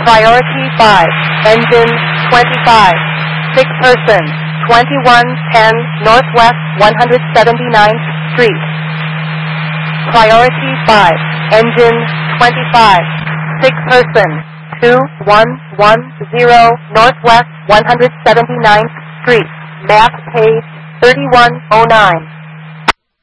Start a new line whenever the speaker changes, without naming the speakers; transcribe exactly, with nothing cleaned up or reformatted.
Priority five, engine twenty-five, sick person, twenty-one ten Northwest one hundred seventy-ninth Street. Priority five, engine twenty-five, sick person, two one one zero Northwest one hundred seventy-ninth Street, map page thirty-one oh nine.